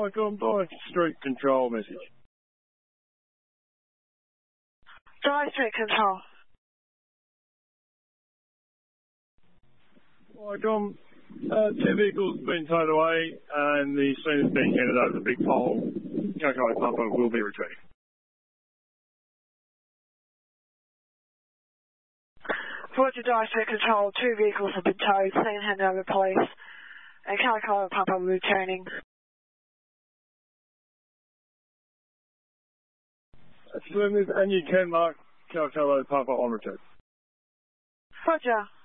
Mike, I'm by street control message. By street control. Mike, 2 vehicles been towed away and the scene has been handed over to Big Pole. Okay, Papa will be retrieved. Roger, Dire Street Control, 2 vehicles have been towed, scene handed over to police, and Calcutta Papa returning. Affirmative, and you can mark Calcutta Papa on return. Roger.